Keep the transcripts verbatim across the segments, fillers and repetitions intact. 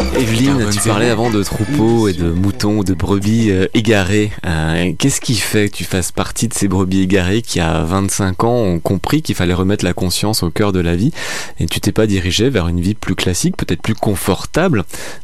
Evelyne, tu parlais avant de troupeaux et de moutons, de brebis euh, égarées. Euh, qu'est-ce qui fait que tu fasses partie de ces brebis égarées qui, à vingt-cinq ans, ont compris qu'il fallait remettre la conscience au cœur de la vie et tu t'es pas dirigé vers une vie plus classique, peut-être plus confortable,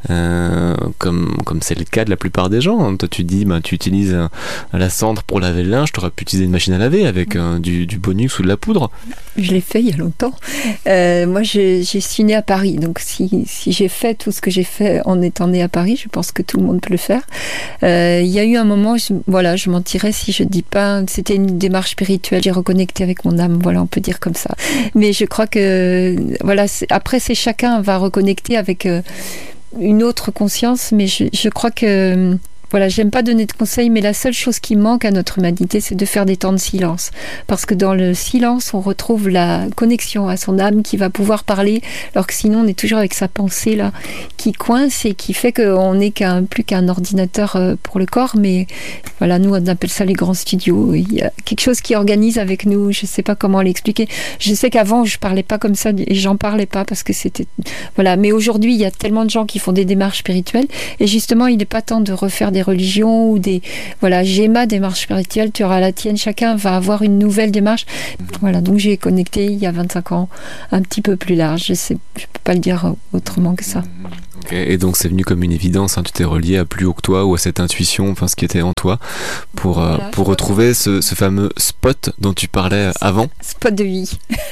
euh, comme, comme c'est le cas de la plupart des gens. Toi, tu dis, bah, tu utilises euh, la cendre pour laver le linge, tu aurais pu utiliser une machine à laver avec euh, du, du Bonux ou de la poudre. Je l'ai fait il y a longtemps. Euh, moi, je, je suis née à Paris, donc si, si j'ai fait tout ce que j'ai fait en étant née à Paris, je pense que tout le monde peut le faire. Euh, il y a eu un moment, je, voilà, je mentirais si je dis pas, c'était une démarche spirituelle, j'ai reconnecté avec mon âme, voilà, on peut dire comme ça. Mais je crois que, voilà, c'est, après, c'est chacun va reconnecter avec euh, une autre conscience, mais je, je crois que... Voilà, j'aime pas donner de conseils, mais la seule chose qui manque à notre humanité, c'est de faire des temps de silence. Parce que dans le silence, on retrouve la connexion à son âme qui va pouvoir parler, alors que sinon, on est toujours avec sa pensée là, qui coince et qui fait qu'on n'est qu'un, plus qu'un ordinateur pour le corps. Mais voilà, nous, on appelle ça les grands studios. Il y a quelque chose qui organise avec nous. Je sais pas comment l'expliquer. Je sais qu'avant, je parlais pas comme ça et j'en parlais pas parce que c'était... Voilà. Mais aujourd'hui, il y a tellement de gens qui font des démarches spirituelles et justement, il n'est pas temps de refaire des religions ou des... Voilà, j'ai ma démarche spirituelle, tu auras la tienne, chacun va avoir une nouvelle démarche. Voilà, donc j'ai connecté il y a vingt-cinq ans, un petit peu plus large, je sais, je peux pas le dire autrement que ça. Okay. Et donc c'est venu comme une évidence, hein, tu t'es relié à plus haut que toi ou à cette intuition, enfin ce qui était en toi, pour, euh, voilà, pour retrouver ce, ce fameux spot dont tu parlais avant. Spot de vie.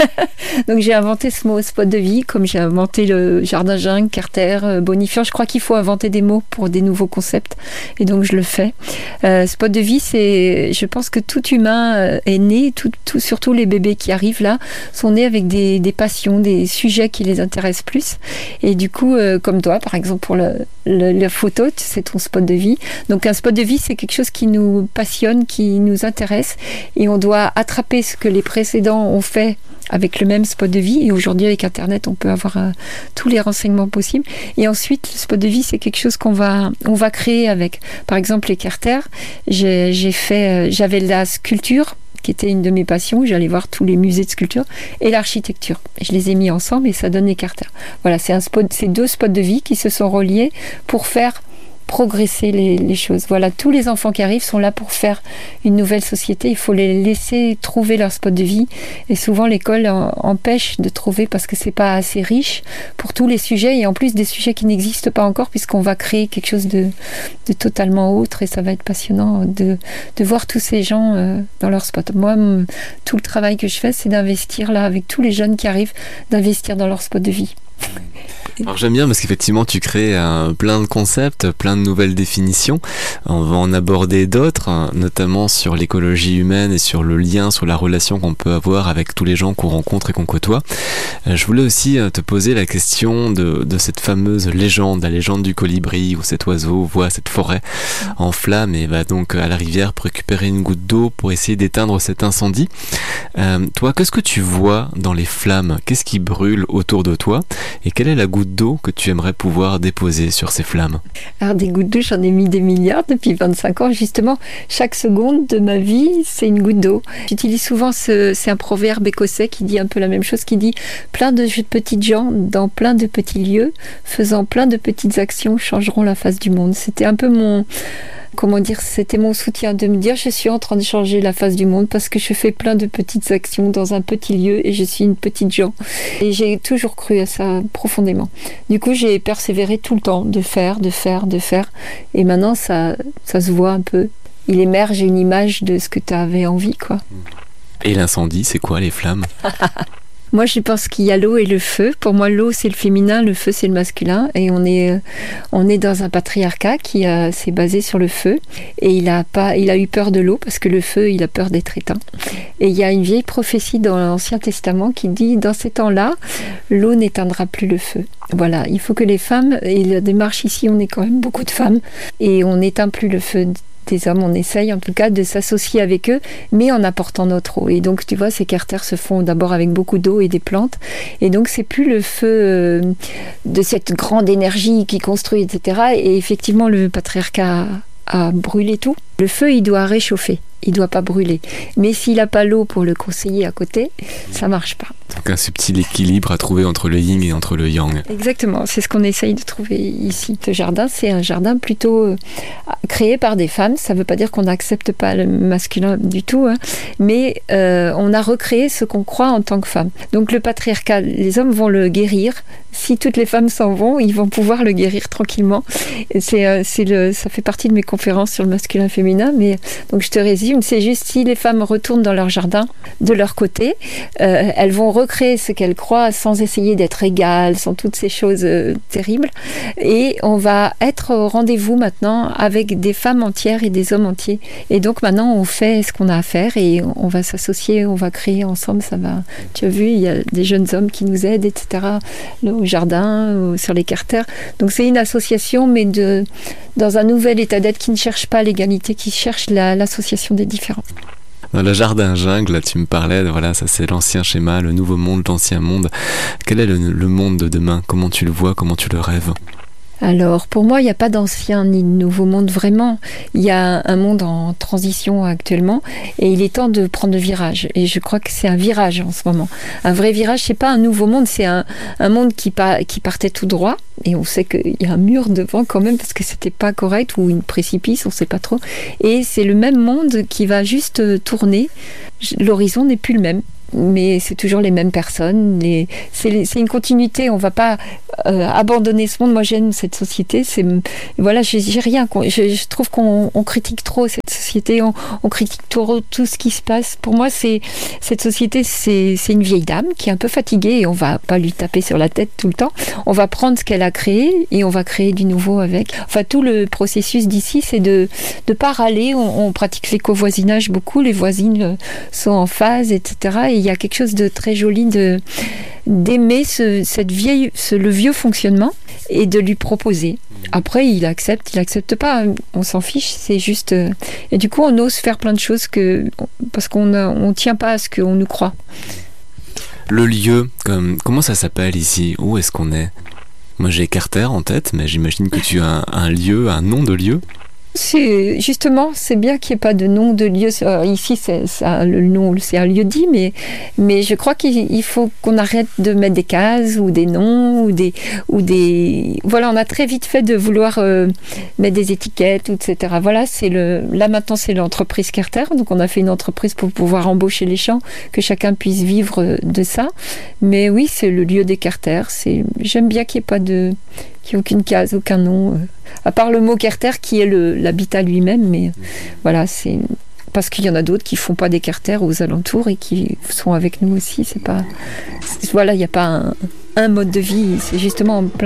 Donc j'ai inventé ce mot spot de vie, comme j'ai inventé le jardin jungle, Carter, bonifiant. Je crois qu'il faut inventer des mots pour des nouveaux concepts. Et donc je le fais. Euh, spot de vie, c'est, je pense que tout humain est né, tout, tout, surtout les bébés qui arrivent là, sont nés avec des, des passions, des sujets qui les intéressent plus. Et du coup, euh, comme toi, par exemple pour le, le, la photo, c'est ton spot de vie. Donc un spot de vie, c'est quelque chose qui nous passionne, qui nous intéresse, et on doit attraper ce que les précédents ont fait avec le même spot de vie. Et aujourd'hui, avec Internet, on peut avoir euh, tous les renseignements possibles. Et ensuite, le spot de vie, c'est quelque chose qu'on va, on va créer avec. Par exemple, les Carter, j'ai, j'ai fait, euh, j'avais de la sculpture, qui était une de mes passions. J'allais voir tous les musées de sculpture, et l'architecture. Je les ai mis ensemble et ça donne les Carter. Voilà, c'est un spot, c'est deux spots de vie qui se sont reliés pour faire progresser les, les choses. Voilà, tous les enfants qui arrivent sont là pour faire une nouvelle société. Il faut les laisser trouver leur spot de vie. Et souvent, l'école en, empêche de trouver parce que c'est pas assez riche pour tous les sujets. Et en plus, des sujets qui n'existent pas encore puisqu'on va créer quelque chose de, de totalement autre. Et ça va être passionnant de, de voir tous ces gens euh, dans leur spot. Moi, m- tout le travail que je fais, c'est d'investir là avec tous les jeunes qui arrivent, d'investir dans leur spot de vie. Alors j'aime bien parce qu'effectivement tu crées euh, plein de concepts, plein de nouvelles définitions. On va en aborder d'autres, hein, notamment sur l'écologie humaine et sur le lien, sur la relation qu'on peut avoir avec tous les gens qu'on rencontre et qu'on côtoie. Euh, je voulais aussi euh, te poser la question de, de cette fameuse légende, la légende du colibri où cet oiseau voit cette forêt en flammes et va donc à la rivière pour récupérer une goutte d'eau pour essayer d'éteindre cet incendie. Euh, toi, qu'est-ce que tu vois dans les flammes? Qu'est-ce qui brûle autour de toi? Et quelle est la goutte d'eau que tu aimerais pouvoir déposer sur ces flammes? Alors des gouttes d'eau, j'en ai mis des milliards depuis vingt-cinq ans. Justement, chaque seconde de ma vie, c'est une goutte d'eau. J'utilise souvent, ce, c'est un proverbe écossais qui dit un peu la même chose, qui dit « Plein de petites gens dans plein de petits lieux, faisant plein de petites actions, changeront la face du monde ». C'était un peu mon... Comment dire, c'était mon soutien de me dire je suis en train de changer la face du monde parce que je fais plein de petites actions dans un petit lieu et je suis une petite gens. Et j'ai toujours cru à ça profondément. Du coup, j'ai persévéré tout le temps de faire, de faire, de faire. Et maintenant, ça, ça se voit un peu. Il émerge une image de ce que tu avais envie, quoi. Et l'incendie, c'est quoi les flammes? Moi, je pense qu'il y a l'eau et le feu. Pour moi, l'eau, c'est le féminin, le feu, c'est le masculin. Et on est, on est dans un patriarcat qui a, s'est basé sur le feu. Et il a, pas, il a eu peur de l'eau parce que le feu, il a peur d'être éteint. Et il y a une vieille prophétie dans l'Ancien Testament qui dit, dans ces temps-là, l'eau n'éteindra plus le feu. Voilà, il faut que les femmes, et la démarche ici, on est quand même beaucoup de femmes, et on n'éteint plus le feu des hommes, on essaye en tout cas de s'associer avec eux, mais en apportant notre eau. Et donc tu vois, ces carters se font d'abord avec beaucoup d'eau et des plantes, et donc c'est plus le feu euh, de cette grande énergie qui construit, et cetera. Et effectivement, le patriarcat a, a brûlé tout. Le feu, il doit réchauffer. Il ne doit pas brûler. Mais s'il n'a pas l'eau pour le conseiller à côté, ça ne marche pas. Donc un subtil équilibre à trouver entre le yin et entre le yang. Exactement, c'est ce qu'on essaye de trouver ici. Ce jardin, c'est un jardin plutôt euh, créé par des femmes. Ça ne veut pas dire qu'on n'accepte pas le masculin du tout, hein, mais euh, on a recréé ce qu'on croit en tant que femme. Donc le patriarcat, les hommes vont le guérir. Si toutes les femmes s'en vont, ils vont pouvoir le guérir tranquillement. C'est, euh, c'est le, ça fait partie de mes conférences sur le masculin-féminin, mais donc je te résume, c'est juste si les femmes retournent dans leur jardin, de leur côté, euh, elles vont recréer ce qu'elles croient sans essayer d'être égales, sans toutes ces choses euh, terribles. Et on va être au rendez-vous maintenant avec des femmes entières et des hommes entiers. Et donc maintenant, on fait ce qu'on a à faire et on va s'associer, on va créer ensemble. Ça va. Tu as vu, il y a des jeunes hommes qui nous aident, et cetera. Au jardin, sur les carters. Donc c'est une association, mais de, dans un nouvel état d'être qui ne cherche pas l'égalité, qui cherche la, l'association des différents. Dans le jardin jungle, tu me parlais, voilà, ça c'est l'ancien schéma, le nouveau monde, l'ancien monde. Quel est le, le monde de demain? Comment tu le vois? Comment tu le rêves? Alors, pour moi, il n'y a pas d'ancien ni de nouveau monde vraiment. Il y a un monde en transition actuellement et il est temps de prendre le virage. Et je crois que c'est un virage en ce moment. Un vrai virage, c'est pas un nouveau monde, c'est un, un monde qui, pa- qui partait tout droit. Et on sait qu'il y a un mur devant quand même parce que c'était pas correct ou une précipice, on sait pas trop. Et c'est le même monde qui va juste tourner. L'horizon n'est plus le même. Mais c'est toujours les mêmes personnes. Les... C'est, c'est une continuité. On ne va pas euh, abandonner ce monde. Moi, j'aime cette société. C'est... Voilà, j'ai, j'ai rien. Je, je trouve qu'on on critique trop cette société. On, on critique trop tout ce qui se passe. Pour moi, c'est... cette société, c'est... c'est une vieille dame qui est un peu fatiguée et on ne va pas lui taper sur la tête tout le temps. On va prendre ce qu'elle a créé et on va créer du nouveau avec. Enfin, tout le processus d'ici, c'est de ne pas râler. On, on pratique l'éco-voisinage beaucoup. Les voisines sont en phase, et cetera. Et il y a quelque chose de très joli de, d'aimer ce, cette vieille, ce, le vieux fonctionnement et de lui proposer. Après, il accepte, il accepte pas, on s'en fiche, c'est juste... Et du coup, on ose faire plein de choses que, parce qu'on ne tient pas à ce qu'on nous croit. Le lieu, comme, comment ça s'appelle ici? Où est-ce qu'on est? Moi, j'ai Carter en tête, mais j'imagine que tu as un, un lieu, un nom de lieu. C'est, justement, c'est bien qu'il n'y ait pas de nom de lieu. Euh, ici, c'est, ça, le nom, c'est un lieu dit, mais, mais je crois qu'il il faut qu'on arrête de mettre des cases ou des noms ou des, ou des... Voilà, on a très vite fait de vouloir euh, mettre des étiquettes, et cetera. Voilà, c'est le... Là, maintenant, c'est l'entreprise Carter. Donc, on a fait une entreprise pour pouvoir embaucher les gens, que chacun puisse vivre de ça. Mais oui, c'est le lieu des Carter. C'est... J'aime bien qu'il n'y ait pas de... qu'il n'y ait aucune case, aucun nom, euh, à part le mot Carter qui est le, l'habitat lui-même, mais mmh. voilà, c'est parce qu'il y en a d'autres qui font pas des Carter aux alentours et qui sont avec nous aussi. C'est pas, c'est, voilà, il n'y a pas un, un mode de vie, c'est justement en plein